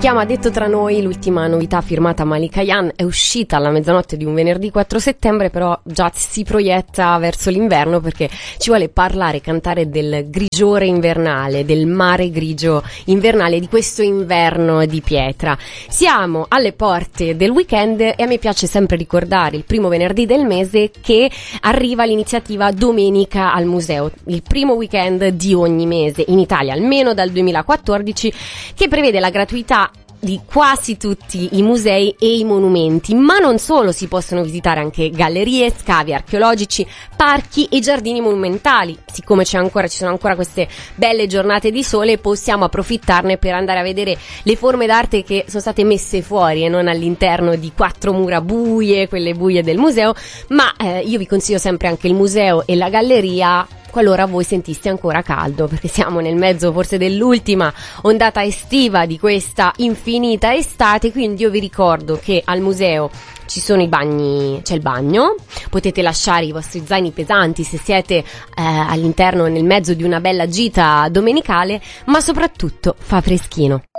chiama Detto tra noi, l'ultima novità firmata Malika Ayane, è uscita alla mezzanotte di un venerdì 4 settembre, però già si proietta verso l'inverno perché ci vuole parlare, cantare del grigiore invernale, del mare grigio invernale, di questo inverno di pietra. Siamo alle porte del weekend e a me piace sempre ricordare il primo venerdì del mese che arriva l'iniziativa Domenica al Museo, il primo weekend di ogni mese in Italia, almeno dal 2014, che prevede la gratuità di quasi tutti i musei e i monumenti, ma non solo, si possono visitare anche gallerie, scavi archeologici, parchi e giardini monumentali. Siccome ci sono ancora queste belle giornate di sole, possiamo approfittarne per andare a vedere le forme d'arte che sono state messe fuori e non all'interno di 4 mura buie, quelle buie del museo, ma io vi consiglio sempre anche il museo e la galleria qualora voi sentiste ancora caldo, perché siamo nel mezzo forse dell'ultima ondata estiva di questa infinita estate, quindi io vi ricordo che al museo ci sono i bagni, c'è il bagno, potete lasciare i vostri zaini pesanti se siete all'interno, nel mezzo di una bella gita domenicale, ma soprattutto fa freschino.